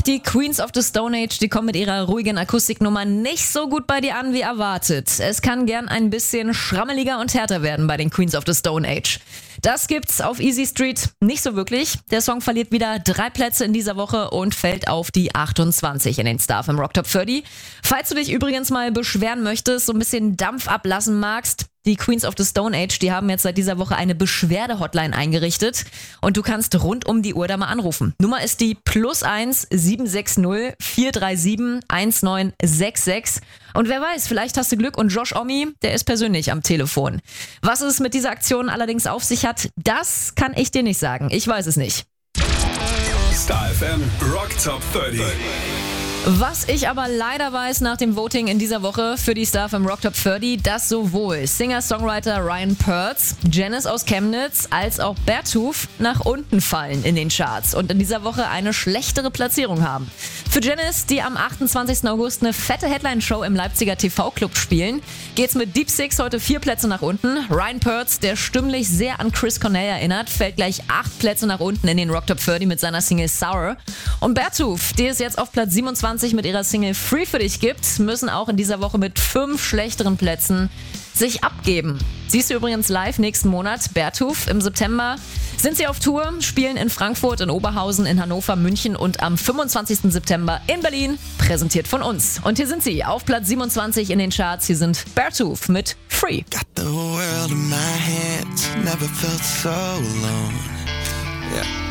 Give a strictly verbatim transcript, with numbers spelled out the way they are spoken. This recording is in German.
die Queens of the Stone Age, die kommen mit ihrer ruhigen Akustiknummer nicht so gut bei dir an wie erwartet. Es kann gern ein bisschen schrammeliger und härter werden bei den Queens of the Stone Age. Das gibt's auf Easy Street nicht so wirklich. Der Song verliert wieder drei Plätze in dieser Woche und fällt auf die achtundzwanzig in den Star F M Rock Top dreißig. Falls du dich übrigens mal beschweren möchtest, so ein bisschen Dampf ablassen magst, die Queens of the Stone Age, die haben jetzt seit dieser Woche eine Beschwerde-Hotline eingerichtet und du kannst rund um die Uhr da mal anrufen. Nummer ist die plus eins sieben sechs null vier drei sieben eins neun sechs sechs und wer weiß, vielleicht hast du Glück und Josh Omi, der ist persönlich am Telefon. Was es mit dieser Aktion allerdings auf sich hat, das kann ich dir nicht sagen. Ich weiß es nicht. Star F M Rock Top dreißig. Was ich aber leider weiß nach dem Voting in dieser Woche für die Star F M Rock Top dreißig, dass sowohl Singer-Songwriter Ryan Pertz, Janice aus Chemnitz als auch Bertuf nach unten fallen in den Charts und in dieser Woche eine schlechtere Platzierung haben. Für Janice, die am achtundzwanzigsten August eine fette Headline-Show im Leipziger T V-Club spielen, geht's mit Deep Six heute vier Plätze nach unten. Ryan Pertz, der stimmlich sehr an Chris Cornell erinnert, fällt gleich acht Plätze nach unten in den Rock Top dreißig mit seiner Single Sour. Und Bertuf, die es jetzt auf Platz siebenundzwanzig mit ihrer Single Free für dich gibt, müssen auch in dieser Woche mit fünf schlechteren Plätzen sich abgeben. Siehst du übrigens live nächsten Monat. Bertuf im September sind sie auf Tour, spielen in Frankfurt, in Oberhausen, in Hannover, München und am fünfundzwanzigsten September in Berlin, präsentiert von uns. Und hier sind sie auf Platz siebenundzwanzig in den Charts. Hier sind Bertuf mit Free. Got the world in my hands, never felt so alone. Yeah.